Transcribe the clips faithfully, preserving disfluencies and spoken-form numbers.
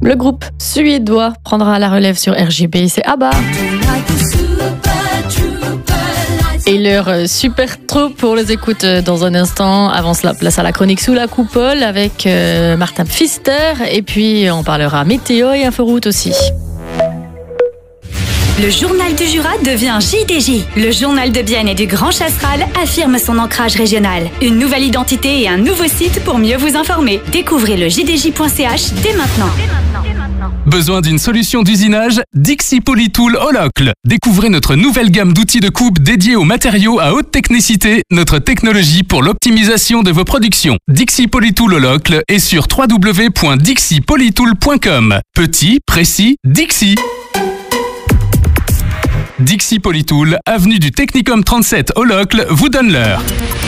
Le groupe suédois prendra la relève sur R J B, c'est ABBA. Et leur super troupe, on les écoute dans un instant. Avant cela, place à la chronique Sous la coupole avec euh, Martin Pfister. Et puis, on parlera météo et inforoute aussi. Le journal du Jura devient J D J. Le journal de Bienne et du Grand Chasseral affirme son ancrage régional. Une nouvelle identité et un nouveau site pour mieux vous informer. Découvrez le j d j point c h dès maintenant. Besoin d'une solution d'usinage? Dixi Polytool Holocle. Découvrez notre nouvelle gamme d'outils de coupe dédiés aux matériaux à haute technicité, notre technologie pour l'optimisation de vos productions. Dixi Polytool Holocle est sur w w w point dixi polytool point com. Petit, précis, Dixi. Dixi Polytool, avenue du Technicum trente-sept Holocle, vous donne l'heure.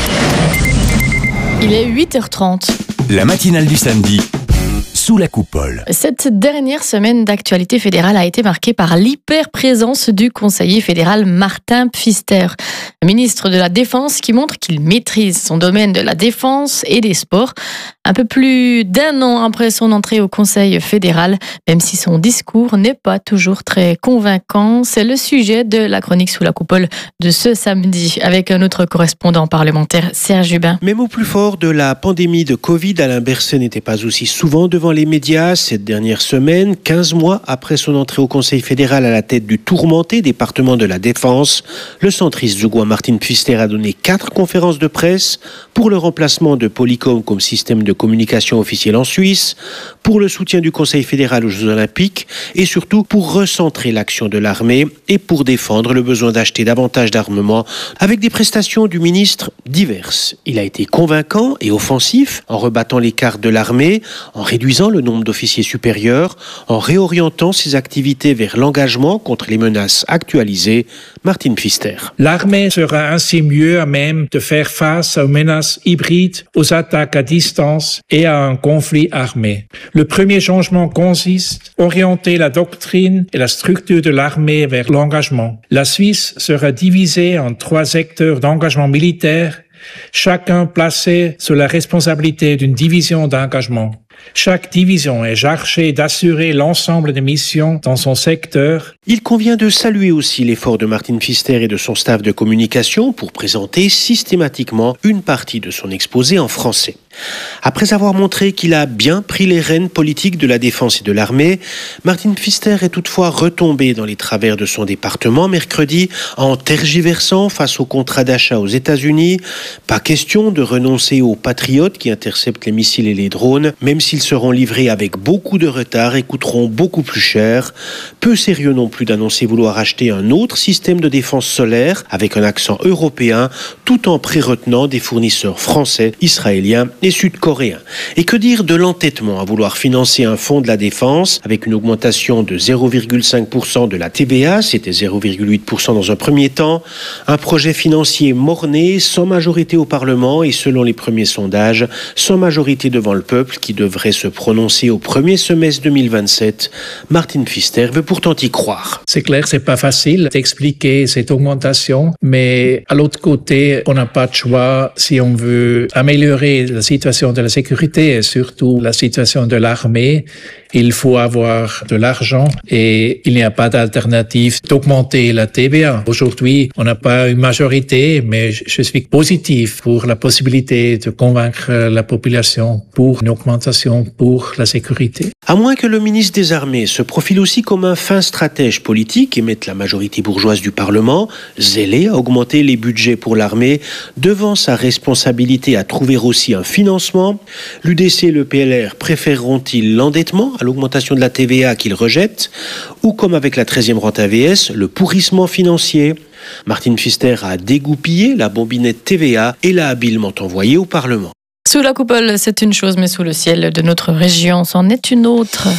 Il est huit heures trente. La matinale du samedi. Sous la coupole. Cette dernière semaine d'actualité fédérale a été marquée par l'hyper-présence du conseiller fédéral Martin Pfister, ministre de la Défense, qui montre qu'il maîtrise son domaine de la défense et des sports. Un peu plus d'un an après son entrée au Conseil fédéral, même si son discours n'est pas toujours très convaincant, c'est le sujet de la chronique Sous la coupole de ce samedi, avec un autre correspondant parlementaire, Serge Hubin. Même au plus fort de la pandémie de Covid, Alain Berset n'était pas aussi souvent devant les médias cette dernière semaine. quinze mois après son entrée au Conseil fédéral à la tête du tourmenté département de la Défense, le centriste zougois Martin Pfister a donné quatre conférences de presse pour le remplacement de Polycom comme système de communication officielle en Suisse, pour le soutien du Conseil fédéral aux Jeux Olympiques et surtout pour recentrer l'action de l'armée et pour défendre le besoin d'acheter davantage d'armement avec des prestations du ministre diverses. Il a été convaincant et offensif en rebattant les cartes de l'armée, en réduisant le nombre d'officiers supérieurs, en réorientant ses activités vers l'engagement contre les menaces actualisées. Martin Pfister. L'armée sera ainsi mieux à même de faire face aux menaces hybrides, aux attaques à distance et à un conflit armé. Le premier changement consiste à orienter la doctrine et la structure de l'armée vers l'engagement. La Suisse sera divisée en trois secteurs d'engagement militaire, chacun placé sous la responsabilité d'une division d'engagement. Chaque division est chargée d'assurer l'ensemble des missions dans son secteur. Il convient de saluer aussi l'effort de Martin Pfister et de son staff de communication pour présenter systématiquement une partie de son exposé en français. Après avoir montré qu'il a bien pris les rênes politiques de la défense et de l'armée, Martin Pfister est toutefois retombé dans les travers de son département mercredi en tergiversant face au contrat d'achat aux États-Unis. Pas question de renoncer aux patriotes qui interceptent les missiles et les drones, même s'ils seront livrés avec beaucoup de retard et coûteront beaucoup plus cher. Peu sérieux non plus d'annoncer vouloir acheter un autre système de défense solaire avec un accent européen, tout en pré-retenant des fournisseurs français, israéliens et sud-coréens. Et que dire de l'entêtement à vouloir financer un fonds de la défense avec une augmentation de zéro virgule cinq pour cent de la T V A, c'était zéro virgule huit pour cent dans un premier temps, un projet financier mort-né, sans majorité au Parlement et selon les premiers sondages, sans majorité devant le peuple qui devrait se prononcer au premier semestre deux mille vingt-sept. Martin Pfister veut pourtant y croire. C'est clair, c'est pas facile d'expliquer cette augmentation, mais à l'autre côté, on n'a pas de choix si on veut améliorer la situation de la sécurité et surtout la situation de l'armée. Il faut avoir de l'argent et il n'y a pas d'alternative d'augmenter la T V A. Aujourd'hui, on n'a pas une majorité, mais je suis positif pour la possibilité de convaincre la population pour une augmentation pour la sécurité. À moins que le ministre des Armées se profile aussi comme un fin stratège politique et mette la majorité bourgeoise du Parlement, zélé à augmenter les budgets pour l'armée, devant sa responsabilité à trouver aussi un financement, l'U D C et le P L R préféreront-ils l'endettement à l'augmentation de la T V A qu'ils rejettent, ou comme avec la treizième rente A V S, le pourrissement financier? Martin Pfister a dégoupillé la bombinette T V A et l'a habilement envoyée au Parlement. Sous la coupole, c'est une chose, mais sous le ciel de notre région, c'en est une autre.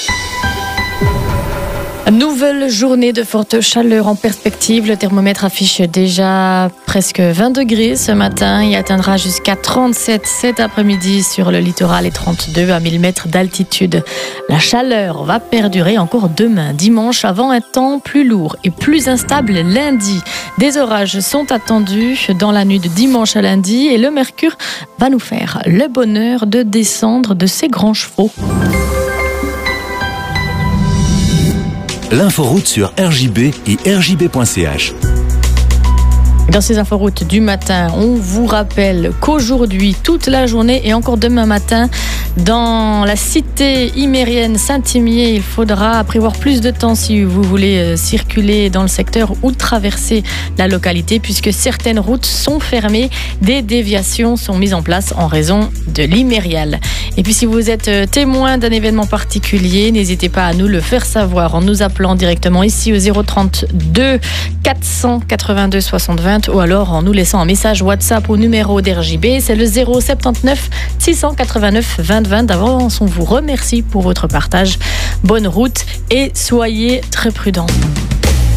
Nouvelle journée de forte chaleur en perspective. Le thermomètre affiche déjà presque vingt degrés ce matin. Il atteindra jusqu'à trente-sept cet après-midi sur le littoral et trente-deux à mille mètres d'altitude. La chaleur va perdurer encore demain, dimanche, avant un temps plus lourd et plus instable lundi. Des orages sont attendus dans la nuit de dimanche à lundi et le mercure va nous faire le bonheur de descendre de ses grands chevaux. L'inforoute sur R J B et R J B point C H. Dans ces inforoutes du matin, on vous rappelle qu'aujourd'hui, toute la journée et encore demain matin, dans la cité imérienne Saint-Imier, il faudra prévoir plus de temps si vous voulez circuler dans le secteur ou traverser la localité, puisque certaines routes sont fermées, des déviations sont mises en place en raison de l'imérial. Et puis si vous êtes témoin d'un événement particulier, n'hésitez pas à nous le faire savoir en nous appelant directement ici au zéro trente-deux quatre cent quatre-vingt-deux soixante vingt ou alors en nous laissant un message WhatsApp au numéro d'R J B, c'est le zéro soixante-dix-neuf six cent quatre-vingt-neuf vingt vingt. D'avance, on vous remercie pour votre partage. Bonne route et soyez très prudents.